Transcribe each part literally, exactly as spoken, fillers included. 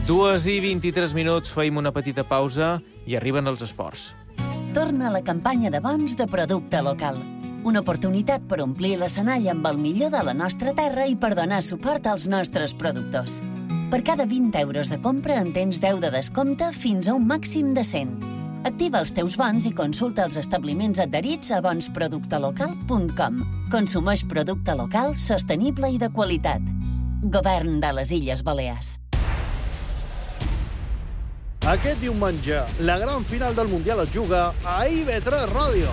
Dues i vint-i-tres minuts, feim una petita pausa i arriben els esports. Torna la campanya de bons de producte local. Una oportunitat per omplir l'escenari amb el millor de la nostra terra i per donar suport als nostres productors. Per cada vint euros de compra en tens deu de descompte fins a un màxim de cent. Activa els teus bons i consulta els establiments adherits a bons producte local punt com. Consumeix producte local, sostenible i de qualitat. Govern de les Illes Balears. Aquest diumenge, la gran final del Mundial es juga a I V tres Ràdio.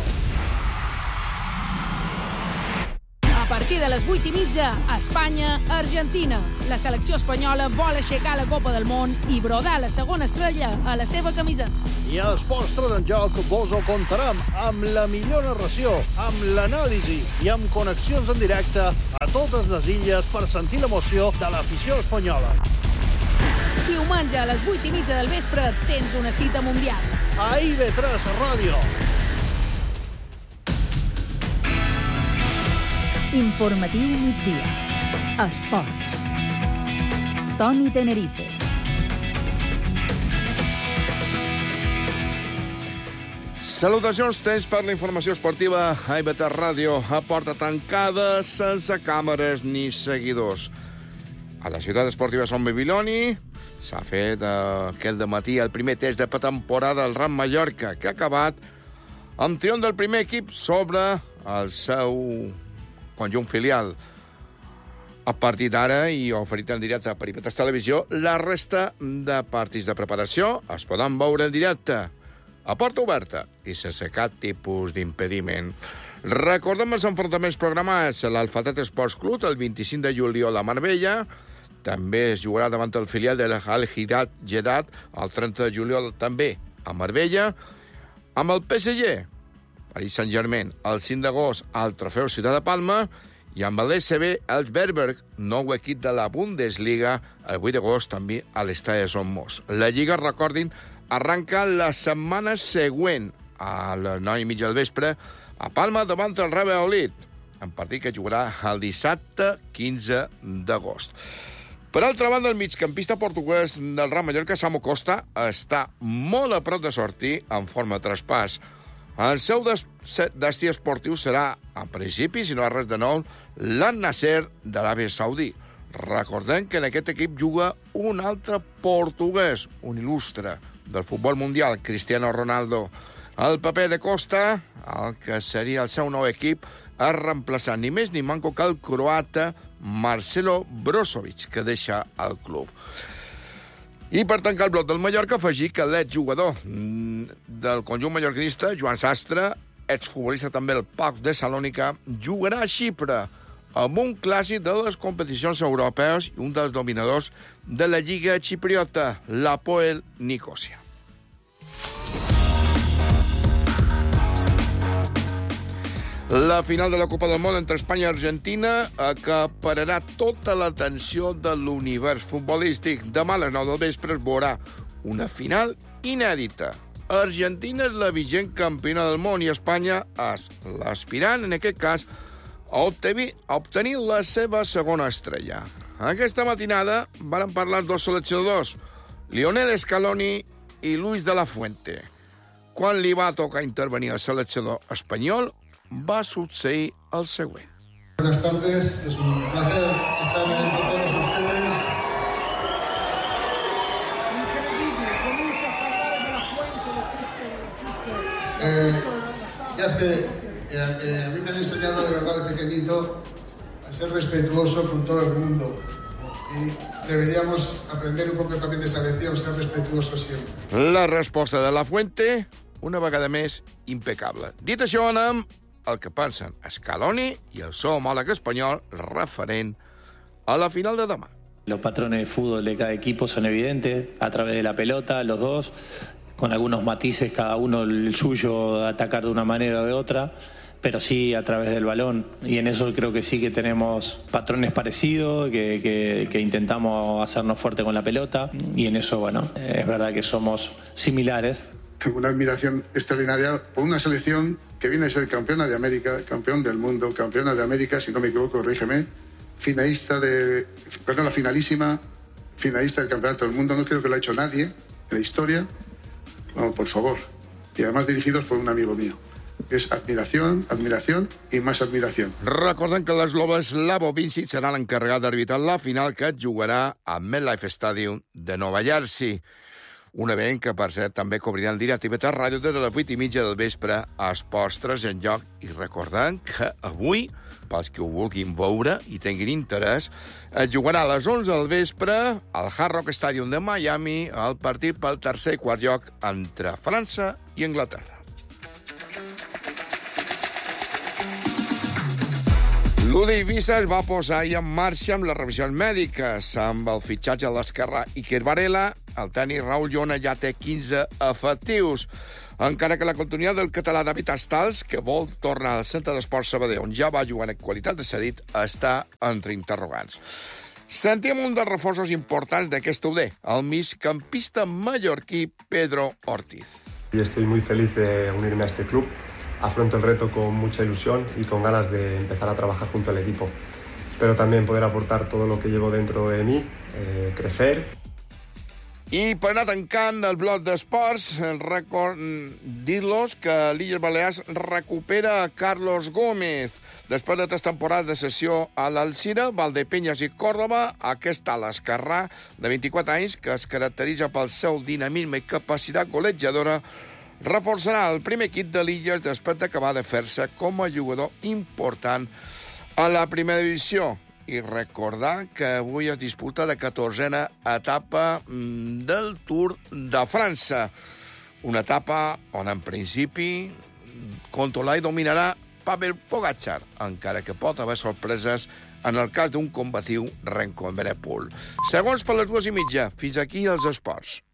A partir de les vuit i mitja, Espanya-Argentina. La selecció espanyola vol aixecar la Copa del Món i brodar la segona estrella a la seva camisa. I a Esports tres en Joc vos ho contarem amb la millor narració, amb l'anàlisi i amb connexions en directe a totes les illes per sentir l'emoció de l'afició espanyola. Diumenge a les vuit i mitja del vespre tens una cita mundial. A I V tres Ràdio. Informatiu migdia. Esports. Toni Tenerife. Salutacions, temps per la informació esportiva a I V tres Ràdio, a porta tancada, sense càmeres ni seguidors. A la ciutat esportiva Son Babiloni s'ha fet eh, aquest dematí el primer test de pretemporada del Ram Mallorca, que ha acabat amb triomf del primer equip sobre el seu conjunt filial. A partir d'ara, i oferit en directe per I V tres Televisió, la resta de partits de preparació es poden veure en directe, a porta oberta i sense cap tipus d'impediment. Recordem els enfrontaments programats. L'Alfatet Esports Club el vint-i-cinc de juliol a Marbella. També es jugarà davant el filial de l'Al-Hirat Jeddah el trenta de juliol també a Marbella. Amb el P S G, Paris Saint-Germain, el cinc d'agost al Trofeu Ciutat de Palma, i amb l'S B, el Berberg, nou equip de la Bundesliga, el vuit d'agost també a l'estadi de Somos. La Lliga, recordin, arranca la setmana següent, a les nou i mitja del vespre, a Palma davant el Real Valladolid, en partit que jugarà el dissabte quinze d'agost. Per altra banda, el migcampista portuguès del Real Mallorca, Samu Costa, està molt a prop de sortir en forma de traspàs. El seu destí esportiu serà, en principi, si no hi ha res de nou, l'Al-Nasser de l'Aràbia Saudí. Recordem que en aquest equip juga un altre portuguès, un il·lustre del futbol mundial, Cristiano Ronaldo. El paper de Costa, el que seria el seu nou equip, es reemplaçar ni més ni manco que el croata Marcelo Brozovic, que deixa el club. I per tancar el bloc del Mallorca, afegir que l'exjugador del conjunt mallorquinista, Joan Sastre, exfutbolista també del P A O K de Salònica, jugarà a Xipre amb un clàssic de les competicions europees i un dels dominadors de la Lliga Xipriota, l'Hapoel Nicosia. La final de la Copa del Món entre Espanya i Argentina acapararà tota l'atenció de l'univers futbolístic. Demà a les nou del vespre es veurà una final inèdita. Argentina és la vigent campiona del món i Espanya és l'aspirant, en aquest cas, a obtenir, a obtenir la seva segona estrella. Aquesta matinada van parlar dos seleccionadors, Lionel Scaloni i Luis de la Fuente. Quan li va tocar intervenir el seleccionador espanyol, va succeir el següent. Buenas tardes, es un placer estar aquí con todos ustedes. Increíble, con muchas palabras de la fuente, de Eh, ya hace, eh, eh, a mí me han enseñado de verdad de pequeñito a ser respetuoso con todo el mundo. Y deberíamos aprender un poco también de esa lección, ser respetuosos siempre. La resposta de la Fuente, una vegada més, impecable. Dit això, anem el que pensen Scaloni i el seu homòleg espanyol referent a la final de demà. Los patrones de fútbol de cada equipo son evidentes, a través de la pelota, los dos, con algunos matices, cada uno el suyo, atacar de una manera o de otra, pero sí a través del balón. Y en eso creo que sí que tenemos patrones parecidos, que, que, que intentamos hacernos fuerte con la pelota, y en eso, bueno, es verdad que somos similares. Tengo una admiración extraordinaria por una selección que viene a ser campeona de América, campeón del mundo, campeona de América, si no me equivoco, corrígeme, finalista de, perdón, la finalísima finalista del Campeonato del Mundo. No creo que lo ha hecho nadie en la historia. Vamos, por favor. Y además dirigidos por un amigo mío. És admiració, admiració i més admiració. Recordem que l'Eslovaslavo Vincic serà l'encarregat d'arbitrar la final que jugarà a MetLife Stadium de Nova Jersey. Un event que, per cert, també cobrirà en directe a T V Ràdio des de les vuit i mitja del vespre a Esports tres en joc. I recordem que avui, pels que ho vulguin veure i tinguin interès, es jugarà a les onze del vespre al Hard Rock Stadium de Miami el partit pel tercer i quart lloc entre França i Anglaterra. L'U D I Visa es va posar ahir en marxa amb les revisions mèdiques. Amb el fitxatge de l'esquerrà Iker Varela, el tècnic Raül Llona ja té quinze efectius. Encara que la continuïtat del català David Astals, que vol tornar al Centre d'Esports Sabadell, on ja va jugar en qualitat de cedit, està entre interrogants. Sentim un dels reforços importants d'aquest U D, el migcampista mallorquí Pedro Ortiz. Y estoy muy feliz de unirme a este club. Afronto el reto con mucha ilusión y con ganas de empezar a trabajar junto al equipo. Espero también poder aportar todo lo que llevo dentro de mí, eh, crecer. I per anar tancant el bloc d'esports, el rècord dir-los que l'Illes Balears recupera Carlos Gómez. Després de tres temporades de sessió a l'Alzira, Valdepeñas i Còrdova, aquest a l'esquerrà de vint-i-quatre anys, que es caracteritza pel seu dinamisme i capacitat golejadora, reforçarà el primer equip de l'Illes després d'acabar de fer-se com a jugador important a la primera divisió. I recordar que avui es disputa la catorzena etapa del Tour de França. Una etapa on, en principi, controlarà i dominarà Pavel Pogačar, encara que pot haver sorpreses en el cas d'un combatiu Remco Evenepoel. Segons per les dues i mitja, fins aquí els esports.